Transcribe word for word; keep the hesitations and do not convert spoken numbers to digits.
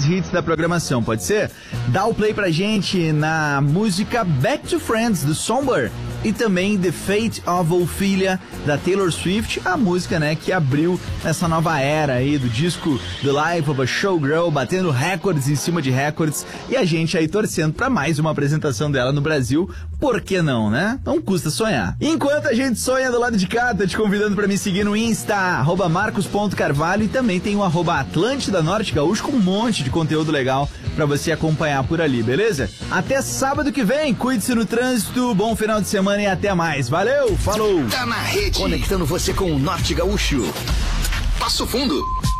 grandes hits da programação, pode ser? Dá o play pra gente na música Back to Friends, do Somber, e também The Fate of Ophelia, da Taylor Swift, a música, né, que abriu essa nova era aí do disco The Life of a Showgirl, batendo recordes em cima de recordes, e a gente aí torcendo pra mais uma apresentação dela no Brasil. Por que não, né? Não custa sonhar. Enquanto a gente sonha do lado de cá, tô te convidando pra me seguir no Insta, arroba marcos ponto carvalho, e também tem o arroba Atlântida Norte Gaúcho, com um monte de conteúdo legal pra você acompanhar por ali, beleza? Até sábado que vem, cuide-se no trânsito, bom final de semana e até mais. Valeu, falou! Tá na rede, conectando você com o Norte Gaúcho. Passo Fundo.